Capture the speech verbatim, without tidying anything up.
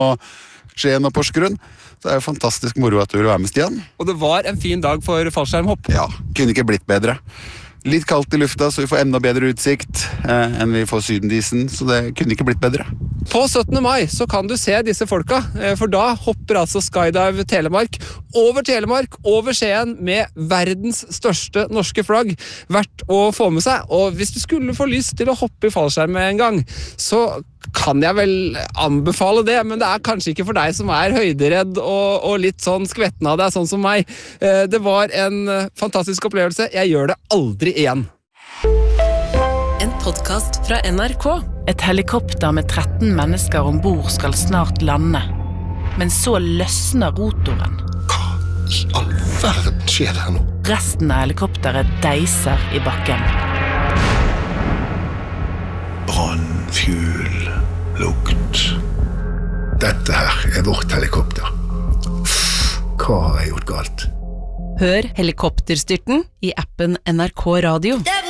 og Skien og Porsgrunn. Så det er jo fantastisk moro at du vil være med, Stian. Og det var en fin dag for fallskjermhopp. Ja, kunne ikke blitt bedre. Litt kaldt i lufta, så vi får enda bedre utsikt eh, enn vi får sydendisen, så det kunne ikke blitt bedre. På syttende mai så kan du se disse folka, eh, for da hopper altså Skydive Telemark over Telemark, over Skien, med verdens største norske flagg, verdt å få med seg. Og hvis du skulle få lyst til å hoppe i fallskjerm en gang, så kan jeg vel anbefale det, men det er kanskje ikke for deg som er høyderedd og, og litt sånn skvetten av deg, sånn som meg. Eh, det var en fantastisk opplevelse. Jeg gjør det aldri igjen. En podcast fra N R K. Et helikopter med tretten mennesker ombord skal snart lande. Men så løsner rotoren. Hva i all verden skjer her nå? Resten av helikopteret deiser i bakken. Brann, fuel, lukt. Dette her er vårt helikopter. Hva har jeg gjort galt? Hør helikopterstyrten i appen N R K Radio.